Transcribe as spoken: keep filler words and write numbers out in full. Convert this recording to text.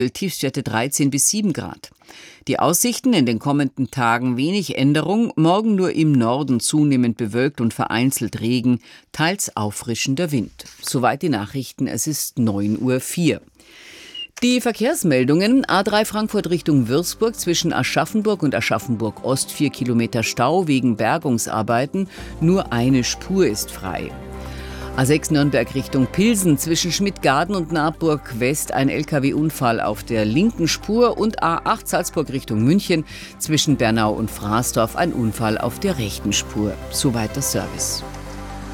Tiefstwerte dreizehn bis sieben Grad. Die Aussichten: in den kommenden Tagen wenig Änderung, morgen nur im Norden zunehmend bewölkt und vereinzelt Regen, teils auffrischender Wind. Soweit die Nachrichten, es ist neun Uhr vier. Die Verkehrsmeldungen: A drei Frankfurt Richtung Würzburg zwischen Aschaffenburg und Aschaffenburg Ost vier Kilometer Stau wegen Bergungsarbeiten, nur eine Spur ist frei. A sechs Nürnberg Richtung Pilsen zwischen Schmidtgarden und Naburg West ein L K W-Unfall auf der linken Spur und A acht Salzburg Richtung München zwischen Bernau und Fraßdorf ein Unfall auf der rechten Spur. Soweit der Service.